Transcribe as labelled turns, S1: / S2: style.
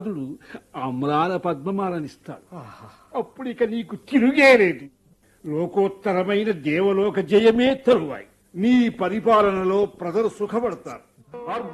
S1: రాజుడు అమ్రాల పద్మమాలనిస్తాడు. అప్పుడు ఇక నీకు తిరుగేలేదు. లోకోత్తరమైన దేవలోక జయమే తరువాయి. నీ పరిపాలనలో ప్రజలు సుఖపడతారు.